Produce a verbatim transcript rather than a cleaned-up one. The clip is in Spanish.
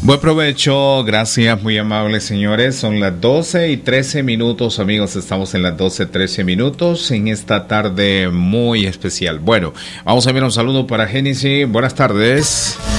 Buen provecho, gracias, muy amables señores. Son las doce y trece minutos, amigos. Estamos en las doce, trece minutos en esta tarde muy especial. Bueno, vamos a enviar un saludo para Génesis. Buenas tardes.